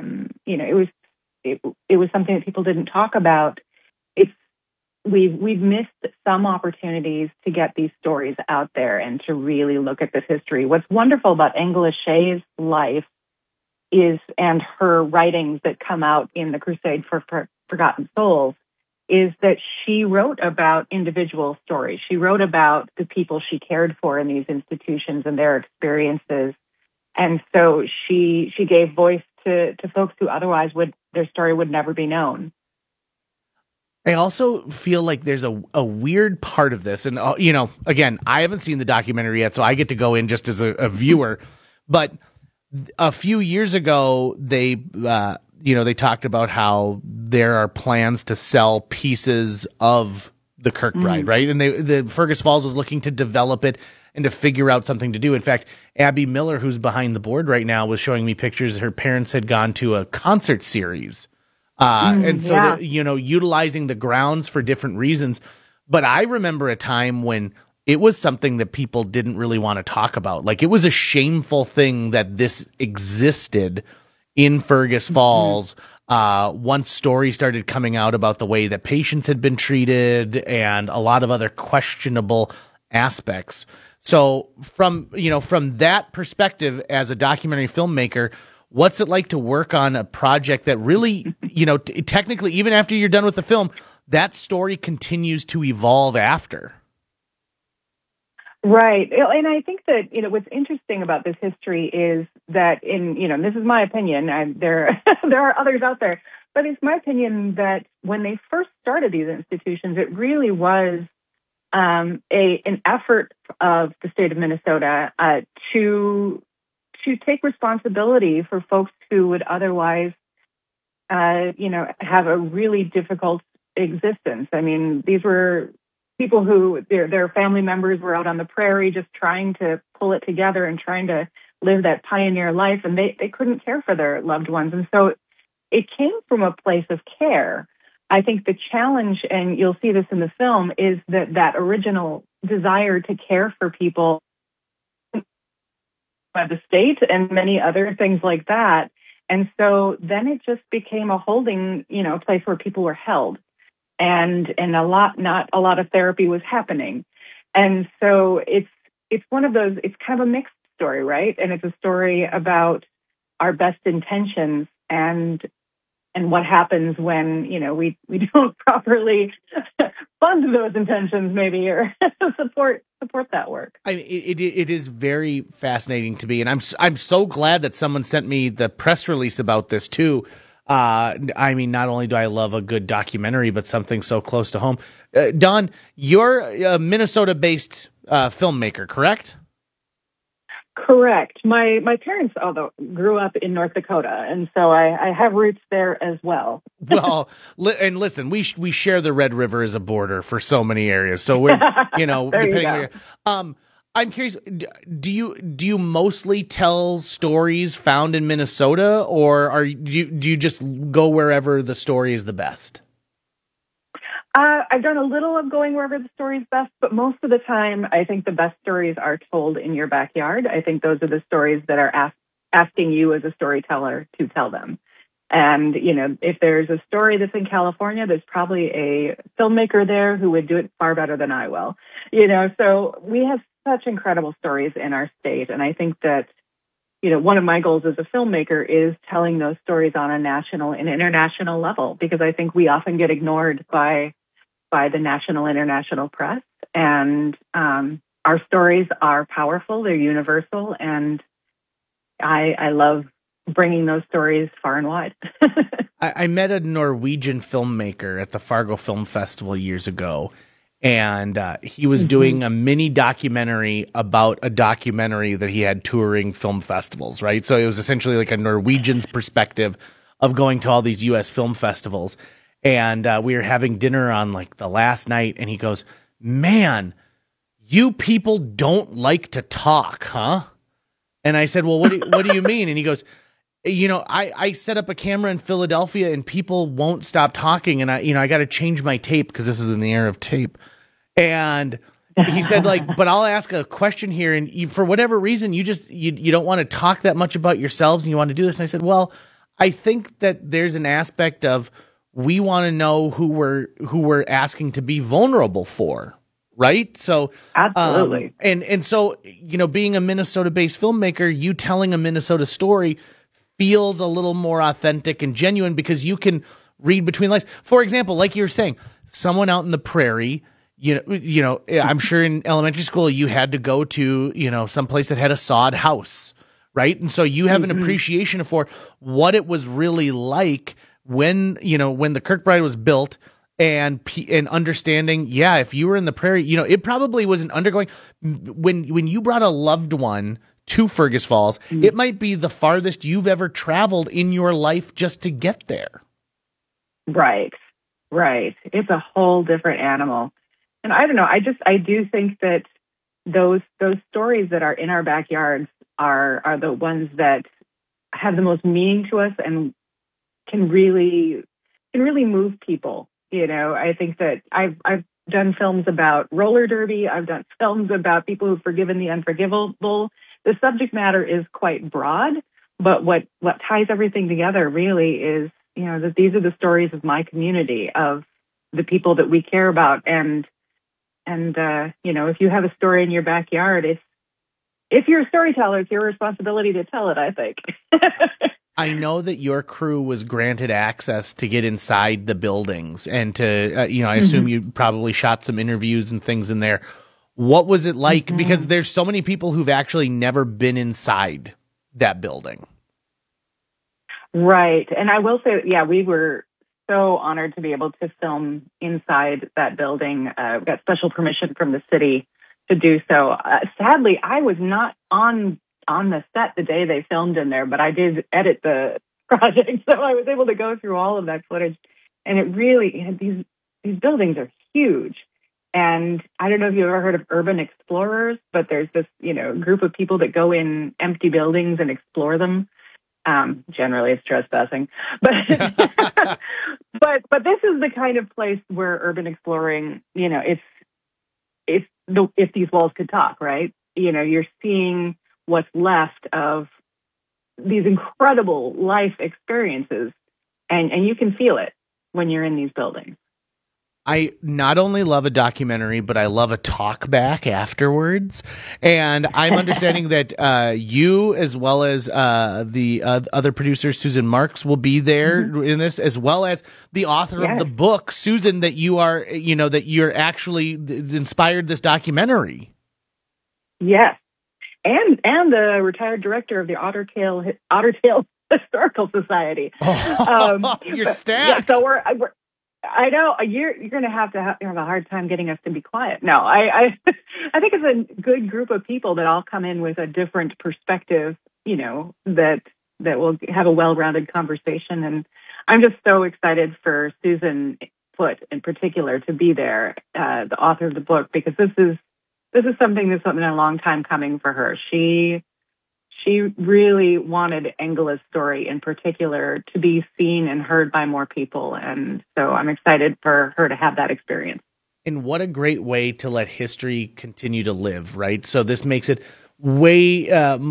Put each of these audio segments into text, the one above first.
it was something that people didn't talk about. It's we've missed some opportunities to get these stories out there and to really look at this history. What's wonderful about Angela Shea's life and her writings that come out in the Crusade for Forgotten Souls is that she wrote about individual stories. She wrote about the people she cared for in these institutions and their experiences. And so she gave voice to folks who otherwise their story would never be known. I also feel like there's a weird part of this. And, again, I haven't seen the documentary yet, so I get to go in just as a viewer. But a few years ago, they talked about how there are plans to sell pieces of the Kirkbride, right? And the Fergus Falls was looking to develop it and to figure out something to do. In fact, Abby Miller, who's behind the board right now, was showing me pictures. Her parents had gone to a concert series. Utilizing the grounds for different reasons. But I remember a time when it was something that people didn't really want to talk about. Like, it was a shameful thing that this existed in Fergus Falls. Once stories started coming out about the way that patients had been treated and a lot of other questionable aspects. So from that perspective, as a documentary filmmaker, what's it like to work on a project that really, technically, even after you're done with the film, that story continues to evolve after? Right. And I think that, what's interesting about this history is that this is my opinion, there are others out there, but it's my opinion that when they first started these institutions, it really was an effort of the state of Minnesota to take responsibility for folks who would otherwise, have a really difficult existence. I mean, these were people who their family members were out on the prairie just trying to pull it together and trying to live that pioneer life, and they couldn't care for their loved ones. And so it came from a place of care. I think the challenge, and you'll see this in the film, is that original desire to care for people by the state and many other things like that. And so then it just became a holding, place where people were held. And not a lot of therapy was happening. And so it's one of those, it's kind of a mixed story, right? And it's a story about our best intentions and what happens when, we don't properly fund those intentions maybe, or support that work. I mean, it is very fascinating to me. And I'm so glad that someone sent me the press release about this too. I mean, not only do I love a good documentary, but something so close to home. Dawn, you're a Minnesota-based filmmaker, correct? Correct. My parents, although, grew up in North Dakota, and so I have roots there as well. Well, and listen, we share the Red River as a border for so many areas. So we're, depending on. I'm curious, do you mostly tell stories found in Minnesota, or do you just go wherever the story is the best? I've done a little of going wherever the story is best, but most of the time, I think the best stories are told in your backyard. I think those are the stories that are asking you as a storyteller to tell them. And, if there's a story that's in California, there's probably a filmmaker there who would do it far better than I will. So we have such incredible stories in our state. And I think that, one of my goals as a filmmaker is telling those stories on a national and international level, because I think we often get ignored by the national, international press. And our stories are powerful. They're universal. And I love bringing those stories far and wide. I met a Norwegian filmmaker at the Fargo Film Festival years ago, and he was doing a mini documentary about a documentary that he had touring film festivals, right? So it was essentially like a Norwegian's perspective of going to all these U.S. film festivals. And we were having dinner on like the last night, and he goes, "Man, you people don't like to talk, huh?" And I said, "Well, what do you mean?" And he goes, I set up a camera in Philadelphia and people won't stop talking, and I got to change my tape because this is in the era of tape. And he said, but I'll ask a question here, and for whatever reason, you don't want to talk that much about yourselves, and you want to do this. And I said, well, I think that there's an aspect of we want to know who we're asking to be vulnerable for, right? So absolutely. And so, you know, being a Minnesota-based filmmaker, you telling a Minnesota story feels a little more authentic and genuine because you can read between lines. For example, like you were saying, someone out in the prairie, you know, I'm sure in elementary school you had to go to, you know, someplace that had a sod house, right? And so you have an appreciation for what it was really like when, you know, when the Kirkbride was built, and understanding, yeah, if you were in the prairie, you know, it probably wasn't undergoing when you brought a loved one to Fergus Falls, it might be the farthest you've ever traveled in your life just to get there. Right. It's a whole different animal. And I don't know, I do think that those stories that are in our backyards are the ones that have the most meaning to us and can really move people. You know, I think that I've done films about roller derby. I've done films about people who've forgiven the unforgivable. The subject matter is quite broad, but what ties everything together really is, you know, that these are the stories of my community, of the people that we care about. And you know, if you have a story in your backyard, if you're a storyteller, it's your responsibility to tell it, I think. I know that your crew was granted access to get inside the buildings and to, you know, I assume you probably shot some interviews and things in there. What was it like? Because there's so many people who've actually never been inside that building. Right. And I will say, yeah, we were so honored to be able to film inside that building. We got special permission from the city to do so. Sadly, I was not on the set the day they filmed in there, but I did edit the project, so I was able to go through all of that footage. And it really, these buildings are huge. And I don't know if you've ever heard of urban explorers, but there's this, you know, group of people that go in empty buildings and explore them. Generally it's trespassing, but but this is the kind of place where urban exploring, you know, if these walls could talk, right? You know, you're seeing what's left of these incredible life experiences, and you can feel it when you're in these buildings. I not only love a documentary, but I love a talk back afterwards. And I'm understanding that you, as well as the other producer, Susan Marks, will be there in this, as well as the author of the book, Susan, that you are, you know, that you're actually inspired this documentary. Yes. And the retired director of the Otter Tail Historical Society. You're stacked. Yeah, so we're I know you're going to have a hard time getting us to be quiet. No, I think it's a good group of people that all come in with a different perspective, you know, that will have a well-rounded conversation. And I'm just so excited for Susan Foote in particular to be there, the author of the book, because this is something that's been a long time coming for her. She really wanted Engela's story in particular to be seen and heard by more people. And so I'm excited for her to have that experience. And what a great way to let history continue to live, right? So this makes it way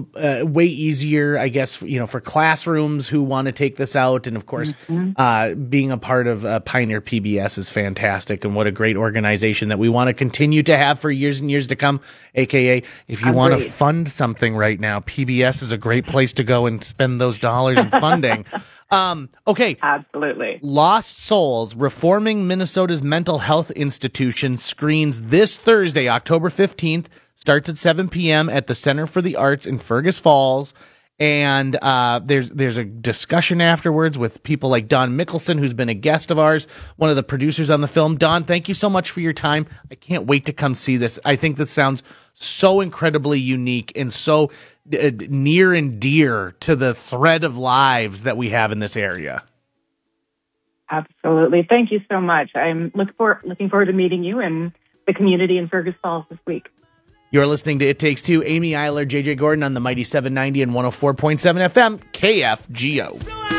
easier, I guess, you know, for classrooms who want to take this out. And of course, being a part of Pioneer PBS is fantastic. And what a great organization that we want to continue to have for years and years to come. AKA, if you want to fund something right now, PBS is a great place to go and spend those dollars in funding. Okay. Absolutely. Lost Souls, Reforming Minnesota's Mental Health Institution screens this Thursday, October 15th. Starts at 7 p.m. at the Center for the Arts in Fergus Falls. And there's a discussion afterwards with people like Don Mickelson, who's been a guest of ours, one of the producers on the film. Don, thank you so much for your time. I can't wait to come see this. I think this sounds so incredibly unique and so near and dear to the thread of lives that we have in this area. Absolutely. Thank you so much. I'm looking forward to meeting you and the community in Fergus Falls this week. You're listening to It Takes Two. Amy Eiler, JJ Gordon on the Mighty 790 and 104.7 FM, KFGO.